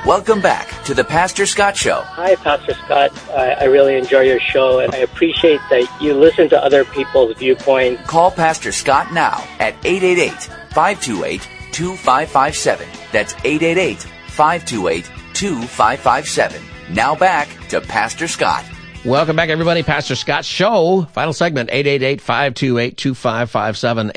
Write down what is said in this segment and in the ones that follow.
Welcome back to the Pastor Scott Show. Hi, Pastor Scott. I really enjoy your show, and I appreciate that you listen to other people's viewpoints. Call Pastor Scott now at 888-528-2557. That's 888-528-2557. Now back to Pastor Scott. Welcome back, everybody. Pastor Scott Show. Final segment, 888-528-2557,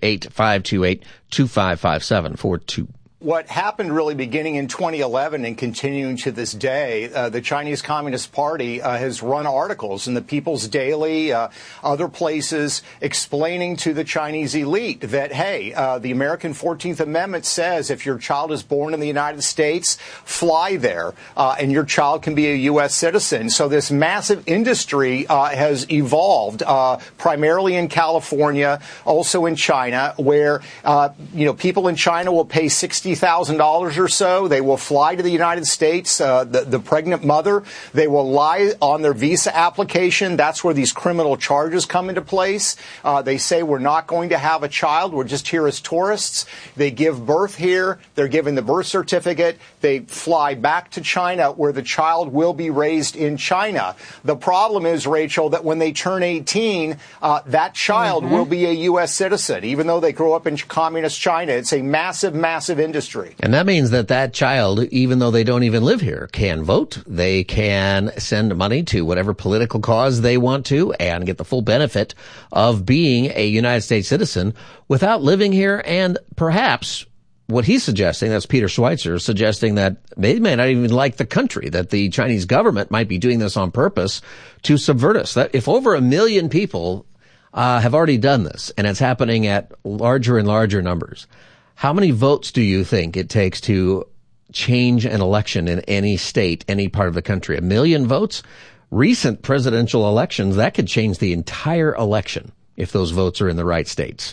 888-528-2557, 42. What happened really beginning in 2011 and continuing to this day, the Chinese Communist Party has run articles in the People's Daily, other places, explaining to the Chinese elite that, hey, the American 14th Amendment says if your child is born in the United States, fly there, and your child can be a U.S. citizen. So this massive industry has evolved, primarily in California, also in China, where, people in China will pay $60,000 or so. They will fly to the United States, the pregnant mother. They will lie on their visa application. That's where these criminal charges come into place. They say we're not going to have a child. We're just here as tourists. They give birth here. They're given the birth certificate. They fly back to China where the child will be raised in China. The problem is, Rachel, that when they turn 18, that child will be a U.S. citizen, even though they grow up in communist China. It's a massive, massive industry. And that means that child, even though they don't even live here, can vote. They can send money to whatever political cause they want to and get the full benefit of being a United States citizen without living here. And perhaps what he's suggesting, that's Peter Schweitzer, suggesting that they may not even like the country, that the Chinese government might be doing this on purpose to subvert us. That if over 1 million people have already done this, and it's happening at larger and larger numbers, how many votes do you think it takes to change an election in any state, any part of the country? 1 million votes? Recent presidential elections, that could change the entire election if those votes are in the right states.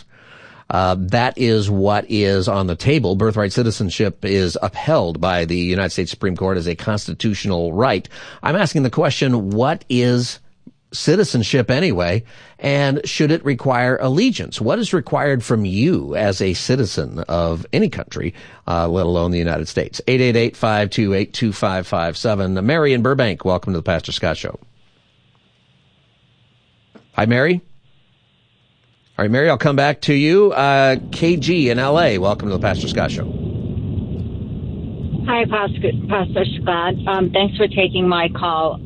That is what is on the table. Birthright citizenship is upheld by the United States Supreme Court as a constitutional right. I'm asking the question, what is citizenship anyway, and should it require allegiance? What is required from you as a citizen of any country, let alone the United States? 888-528-2557. Mary in Burbank, welcome to the Pastor Scott Show. Hi, Mary. All right, Mary, I'll come back to you. KG in L.A., welcome to the Pastor Scott Show. Hi, Pastor Scott. Thanks for taking my call.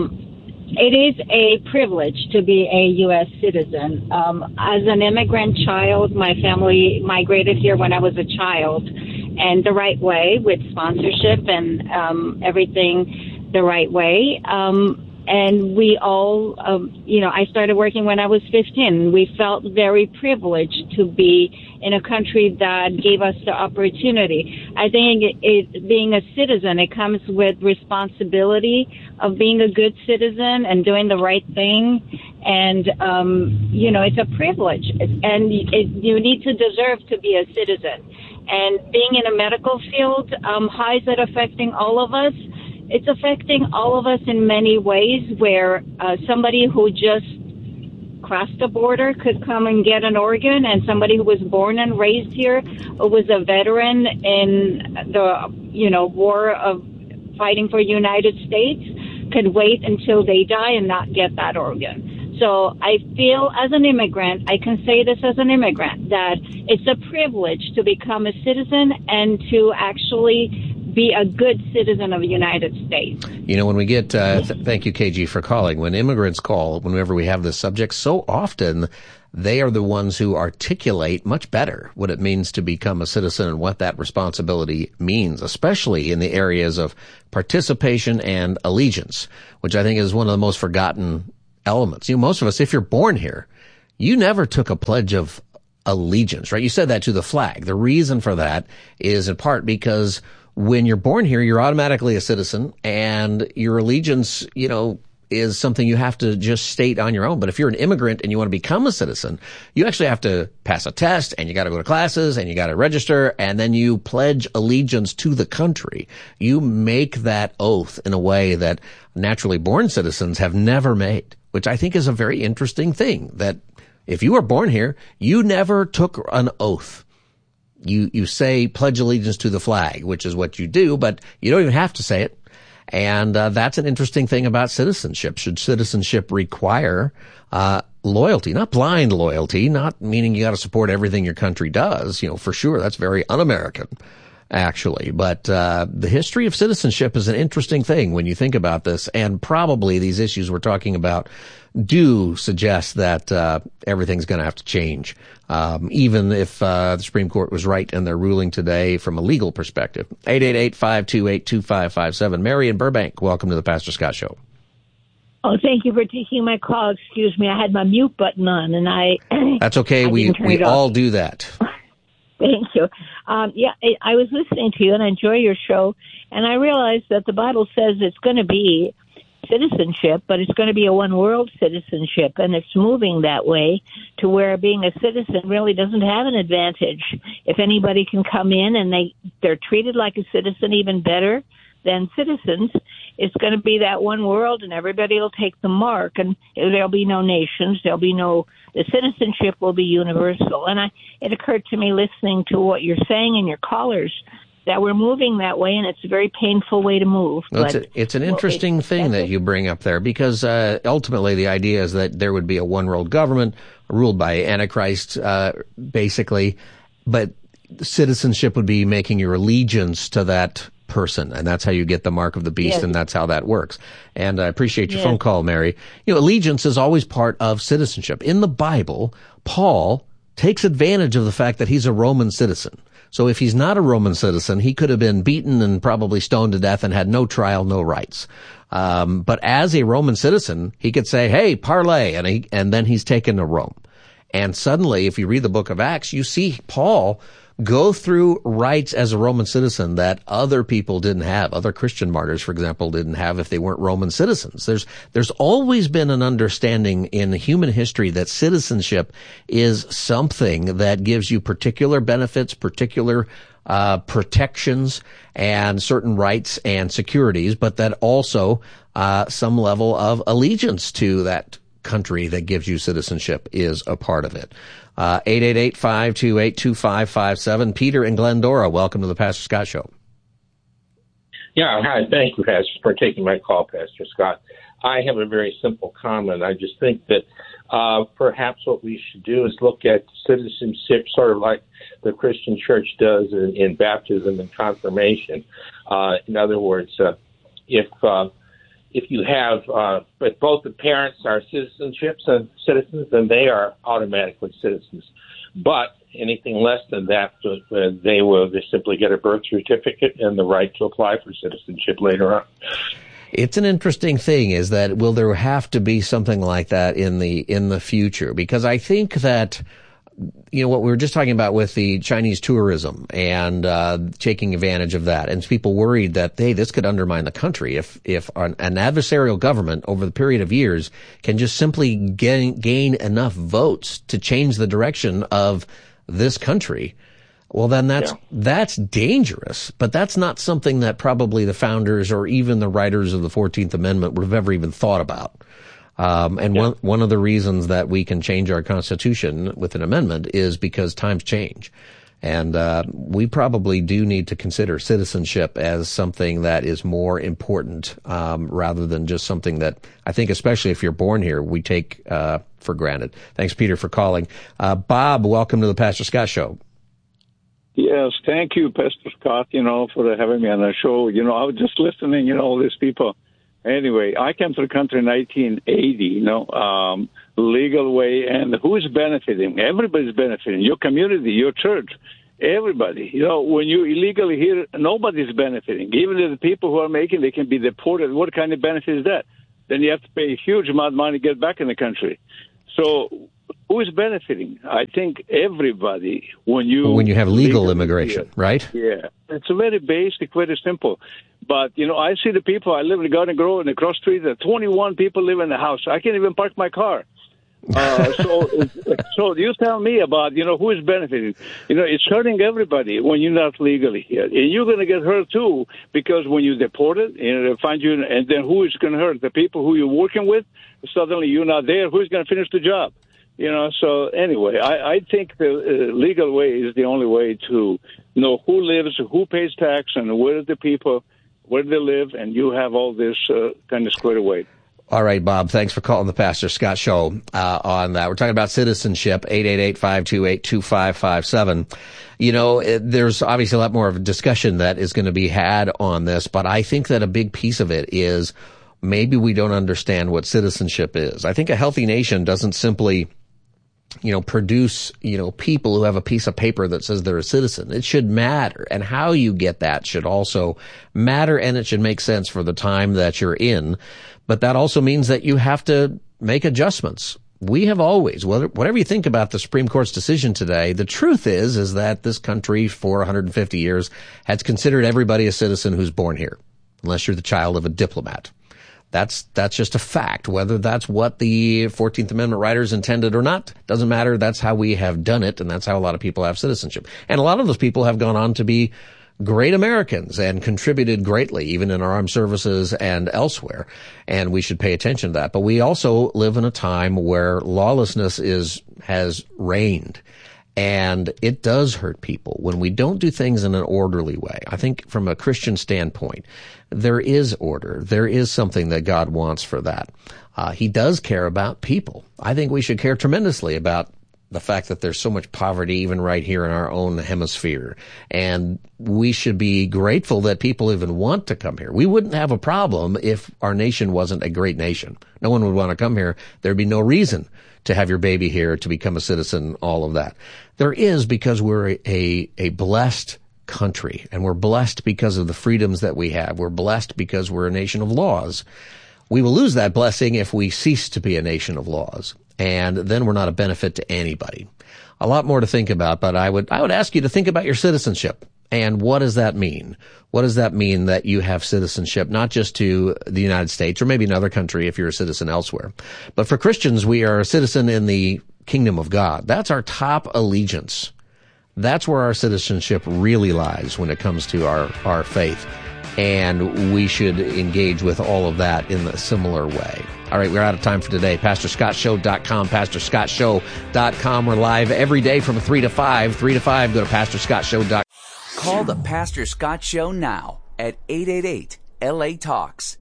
It is a privilege to be a U.S. citizen. As an immigrant child, my family migrated here when I was a child, and the right way, with sponsorship and everything the right way. And we all, I started working when I was 15. We felt very privileged to be in a country that gave us the opportunity. I think being a citizen, it comes with responsibility of being a good citizen and doing the right thing. And, it's a privilege. And you need to deserve to be a citizen. And being in a medical field, how is it affecting all of us? It's affecting all of us in many ways, where somebody who just crossed the border could come and get an organ, and somebody who was born and raised here, who was a veteran in the war of fighting for the United States, could wait until they die and not get that organ. So I feel, as an immigrant, I can say this as an immigrant, that it's a privilege to become a citizen and to actually be a good citizen of the United States. When we get, thank you, KG, for calling. When immigrants call, whenever we have this subject, so often they are the ones who articulate much better what it means to become a citizen and what that responsibility means, especially in the areas of participation and allegiance, which I think is one of the most forgotten elements. Most of us, if you're born here, you never took a pledge of allegiance, right? You said that to the flag. The reason for that is in part because when you're born here, you're automatically a citizen, and your allegiance, is something you have to just state on your own. But if you're an immigrant and you want to become a citizen, you actually have to pass a test, and you got to go to classes, and you got to register, and then you pledge allegiance to the country. You make that oath in a way that naturally born citizens have never made, which I think is a very interesting thing, that if you were born here, you never took an oath. You say pledge allegiance to the flag, which is what you do, but you don't even have to say it. And that's an interesting thing about citizenship. Should citizenship require loyalty, not blind loyalty, not meaning you got to support everything your country does, for sure. That's very un-American, actually. But the history of citizenship is an interesting thing when you think about this, and probably these issues we're talking about do suggest that everything's going to have to change, even if the Supreme Court was right in their ruling today from a legal perspective. 888-528-2557. Mary in Burbank, welcome to the Pastor Scott Show. Oh, thank you for taking my call. Excuse me, I had my mute button on, and That's okay. We all do that. Thank you. I was listening to you, and I enjoy your show, and I realized that the Bible says it's going to be citizenship, but it's going to be a one-world citizenship, and it's moving that way to where being a citizen really doesn't have an advantage. If anybody can come in and they're treated like a citizen even better than citizens, it's going to be that one world, and everybody will take the mark, and there'll be no nations, the citizenship will be universal. And it occurred to me listening to what you're saying and your callers that we're moving that way, and it's a very painful way to move. It's an interesting thing that you bring up there, because ultimately the idea is that there would be a one-world government ruled by Antichrist, basically, but citizenship would be making your allegiance to that person, and that's how you get the mark of the beast, yes. And that's how that works. And I appreciate your phone call, Mary. Allegiance is always part of citizenship. In the Bible, Paul takes advantage of the fact that he's a Roman citizen. So if he's not a Roman citizen, he could have been beaten and probably stoned to death and had no trial, no rights. But as a Roman citizen, he could say, hey, parlay, and then he's taken to Rome. And suddenly, if you read the book of Acts, you see Paul go through rights as a Roman citizen that other people didn't have. Other Christian martyrs, for example, didn't have if they weren't Roman citizens. There's always been an understanding in human history that citizenship is something that gives you particular benefits, particular protections, and certain rights and securities, but that also some level of allegiance to that country that gives you citizenship is a part of it. 888-528-2557. Peter in Glendora, welcome to the Pastor Scott Show. Yeah, hi. Thank you, Pastor, for taking my call, Pastor Scott. I have a very simple comment. I just think that perhaps what we should do is look at citizenship sort of like the Christian church does in baptism and confirmation. In other words, if you have, but both the parents are citizens, then they are automatically citizens. But anything less than that, they will just simply get a birth certificate and the right to apply for citizenship later on. It's an interesting thing, is that will there have to be something like that in the future? Because I think that, what we were just talking about with the Chinese tourism and taking advantage of that, and people worried that, hey, this could undermine the country if an adversarial government over the period of years can just simply gain enough votes to change the direction of this country. Well, then that's dangerous, but that's not something that probably the founders or even the writers of the 14th Amendment would have ever even thought about. One of the reasons that we can change our Constitution with an amendment is because times change. And we probably do need to consider citizenship as something that is more important rather than just something that I think, especially if you're born here, we take for granted. Thanks, Peter, for calling. Bob, welcome to the Pastor Scott Show. Yes, thank you, Pastor Scott, for having me on the show. I was just listening, all these people. Anyway, I came to the country in 1980, legal way, and who's benefiting? Everybody's benefiting. Your community, your church, everybody. When you're illegally here, nobody's benefiting. Even the people who are making, they can be deported. What kind of benefit is that? Then you have to pay a huge amount of money to get back in the country. So who is benefiting? I think everybody. When you have legal immigration, here, right? Yeah, it's a very basic, very simple. But I see the people. I live in Garden Grove, in the cross street. There are 21 people live in the house. I can't even park my car. So you tell me about who is benefiting. It's hurting everybody when you're not legally here, and you're going to get hurt too, because when you're deported, they find you, and then who is going to hurt? The people who you're working with. Suddenly you're not there. Who's going to finish the job? So anyway, I think the legal way is the only way to know who lives, who pays tax, and where the people, where they live, and you have all this kind of squared away. All right, Bob, thanks for calling the Pastor Scott Show on that. We're talking about citizenship, 888-528-2557. There's obviously a lot more of a discussion that is going to be had on this, but I think that a big piece of it is maybe we don't understand what citizenship is. I think a healthy nation doesn't simply produce, people who have a piece of paper that says they're a citizen. It should matter. And how you get that should also matter, and it should make sense for the time that you're in. But that also means that you have to make adjustments. We have always, whatever you think about the Supreme Court's decision today, the truth is that this country for 150 years has considered everybody a citizen who's born here, unless you're the child of a diplomat. That's just a fact. Whether that's what the 14th Amendment writers intended or not, doesn't matter. That's how we have done it, and that's how a lot of people have citizenship. And a lot of those people have gone on to be great Americans and contributed greatly, even in our armed services and elsewhere. And we should pay attention to that. But we also live in a time where lawlessness has reigned. And it does hurt people when we don't do things in an orderly way. I think from a Christian standpoint, there is order. There is something that God wants for that. He does care about people. I think we should care tremendously about the fact that there's so much poverty even right here in our own hemisphere. And we should be grateful that people even want to come here. We wouldn't have a problem if our nation wasn't a great nation. No one would want to come here. There'd be no reason to have your baby here, to become a citizen, all of that. There is, because we're a blessed country, and we're blessed because of the freedoms that we have. We're blessed because we're a nation of laws. We will lose that blessing if we cease to be a nation of laws, and then we're not a benefit to anybody. A lot more to think about, but I would ask you to think about your citizenship. And what does that mean? What does that mean that you have citizenship, not just to the United States or maybe another country if you're a citizen elsewhere? But for Christians, we are a citizen in the kingdom of God. That's our top allegiance. That's where our citizenship really lies when it comes to our faith. And we should engage with all of that in a similar way. All right, we're out of time for today. PastorScottShow.com, PastorScottShow.com. We're live every day from 3 to 5. 3 to 5, go to PastorScottShow.com. Call the Pastor Scott Show now at 888-LA-TALKS,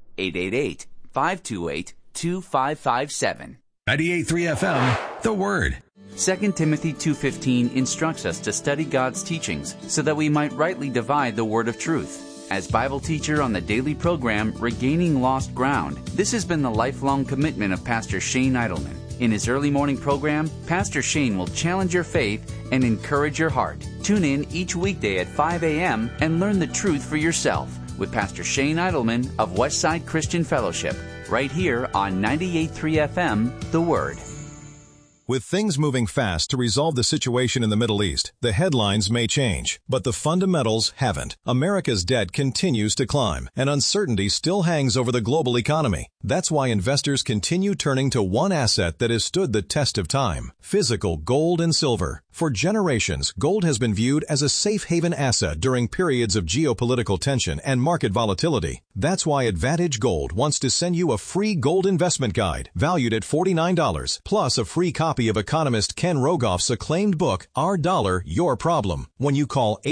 888-528-2557. 98.3 FM, The Word. 2 Timothy 2:15 instructs us to study God's teachings so that we might rightly divide the word of truth. As Bible teacher on the daily program, Regaining Lost Ground, this has been the lifelong commitment of Pastor Shane Idleman. In his early morning program, Pastor Shane will challenge your faith and encourage your heart. Tune in each weekday at 5 a.m. and learn the truth for yourself with Pastor Shane Idleman of Westside Christian Fellowship, right here on 98.3 FM, The Word. With things moving fast to resolve the situation in the Middle East, the headlines may change, but the fundamentals haven't. America's debt continues to climb, and uncertainty still hangs over the global economy. That's why investors continue turning to one asset that has stood the test of time: physical gold and silver. For generations, gold has been viewed as a safe haven asset during periods of geopolitical tension and market volatility. That's why Advantage Gold wants to send you a free gold investment guide valued at $49, plus a free copy of economist Ken Rogoff's acclaimed book, Our Dollar, Your Problem, when you call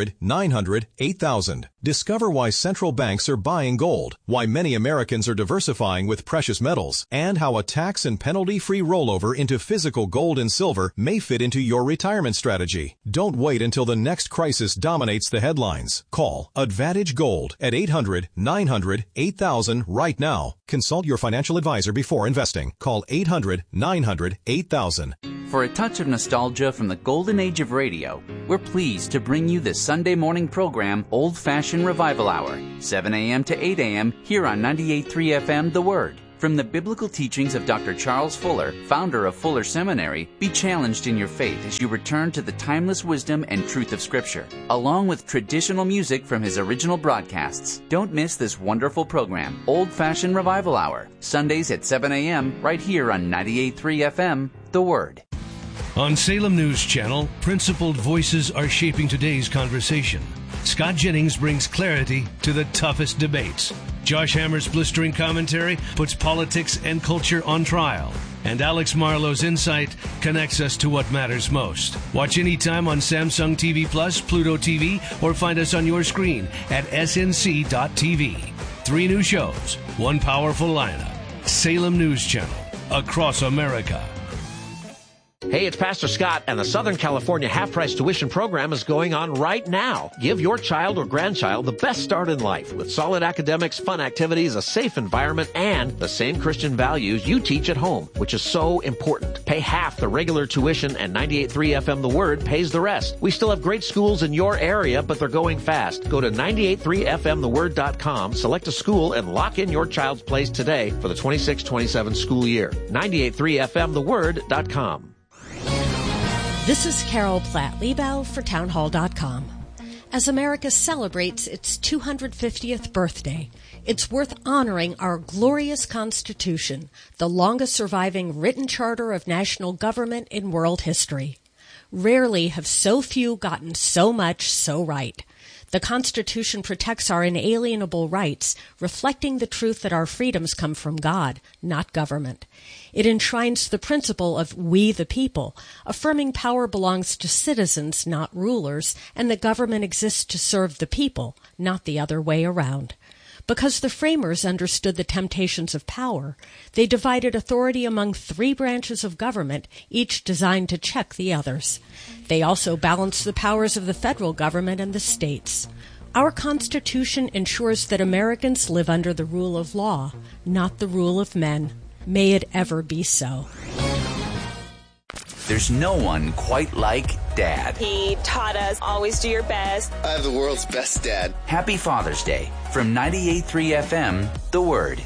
800-900-8000. Discover why central banks are buying gold, why many Americans are diversifying with precious metals, and how a tax and penalty-free rollover into physical gold and silver may fit into your retirement strategy. Don't wait until the next crisis dominates the headlines. Call Advantage Gold at 800-900-8000 right now. Consult your financial advisor before investing. Call 800-900-8000. For a touch of nostalgia from the golden age of radio, we're pleased to bring you the Sunday morning program, Old Fashioned Revival Hour, 7 a.m. to 8 a.m. here on 98.3 FM, The Word. From the biblical teachings of Dr. Charles Fuller, founder of Fuller Seminary, be challenged in your faith as you return to the timeless wisdom and truth of Scripture, along with traditional music from his original broadcasts. Don't miss this wonderful program, Old Fashioned Revival Hour, Sundays at 7 a.m. right here on 98.3 FM, The Word. On Salem News Channel, principled voices are shaping today's conversation. Scott Jennings brings clarity to the toughest debates. Josh Hammer's blistering commentary puts politics and culture on trial. And Alex Marlowe's insight connects us to what matters most. Watch anytime on Samsung TV Plus, Pluto TV, or find us on your screen at snc.tv. 3 new shows, 1 powerful lineup. Salem News Channel, across America. Hey, it's Pastor Scott, and the Southern California half-price tuition program is going on right now. Give your child or grandchild the best start in life with solid academics, fun activities, a safe environment, and the same Christian values you teach at home, which is so important. Pay half the regular tuition, and 98.3 FM The Word pays the rest. We still have great schools in your area, but they're going fast. Go to 98.3fmtheword.com, select a school, and lock in your child's place today for the 26-27 school year. 98.3fmtheword.com. This is Carol Platt-Liebau for townhall.com. As America celebrates its 250th birthday, it's worth honoring our glorious Constitution, the longest surviving written charter of national government in world history. Rarely have so few gotten so much so right. The Constitution protects our inalienable rights, reflecting the truth that our freedoms come from God, not government. It enshrines the principle of we the people, affirming power belongs to citizens, not rulers, and the government exists to serve the people, not the other way around. Because the framers understood the temptations of power, they divided authority among 3 branches of government, each designed to check the others. They also balanced the powers of the federal government and the states. Our Constitution ensures that Americans live under the rule of law, not the rule of men. May it ever be so. There's no one quite like Dad. He taught us always do your best. I have the world's best dad. Happy Father's Day from 98.3 FM, The Word.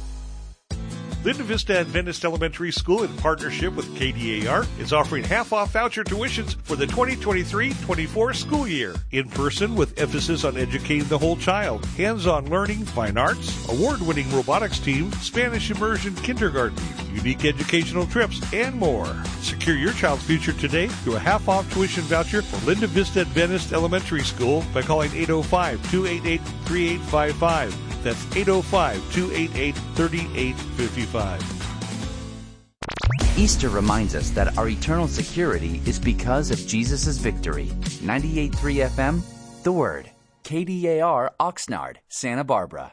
Linda Vista Adventist Elementary School, in partnership with KDAR, is offering half-off voucher tuitions for the 2023-24 school year. In person with emphasis on educating the whole child. Hands-on learning, fine arts, award-winning robotics team, Spanish immersion kindergarten, unique educational trips, and more. Secure your child's future today through a half-off tuition voucher for Linda Vista Adventist Elementary School by calling 805-288-3855. That's 805-288-3855. Easter reminds us that our eternal security is because of Jesus' victory. 98.3 FM, The Word. KDAR, Oxnard, Santa Barbara.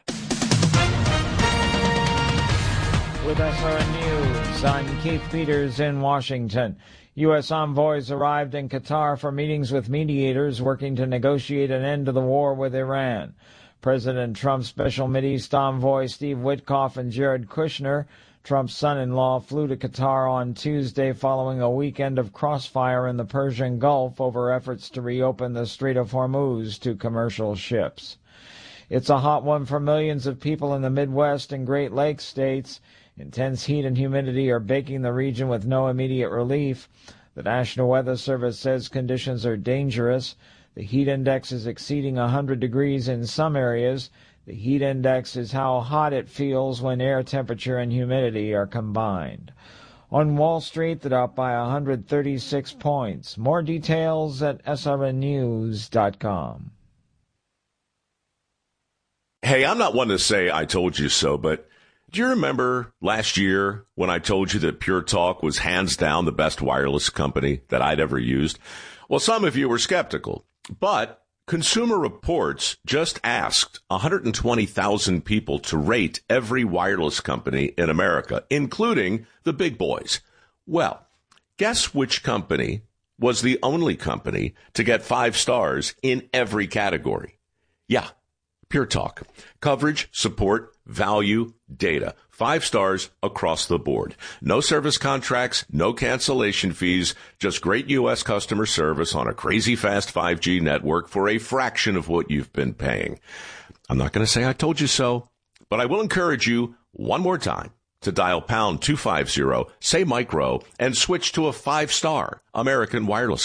With SRN News, I'm Keith Peters in Washington. U.S. envoys arrived in Qatar for meetings with mediators working to negotiate an end to the war with Iran. President Trump's Special Mideast Envoy Steve Witkoff and Jared Kushner, Trump's son-in-law, flew to Qatar on Tuesday following a weekend of crossfire in the Persian Gulf over efforts to reopen the Strait of Hormuz to commercial ships. It's a hot one for millions of people in the Midwest and Great Lakes states. Intense heat and humidity are baking the region with no immediate relief. The National Weather Service says conditions are dangerous. The heat index is exceeding 100 degrees in some areas. The heat index is how hot it feels when air temperature and humidity are combined. On Wall Street, they're up by 136 points. More details at srnnews.com. Hey, I'm not one to say I told you so, but do you remember last year when I told you that Pure Talk was hands down the best wireless company that I'd ever used? Well, some of you were skeptical. But Consumer Reports just asked 120,000 people to rate every wireless company in America, including the big boys. Well, guess which company was the only company to get 5 stars in every category? Yeah, Pure Talk. Coverage, support, value, data. 5 stars across the board. No service contracts, no cancellation fees, just great U.S. customer service on a crazy fast 5G network for a fraction of what you've been paying. I'm not going to say I told you so, but I will encourage you one more time to dial pound 250, say micro, and switch to a 5-star American Wireless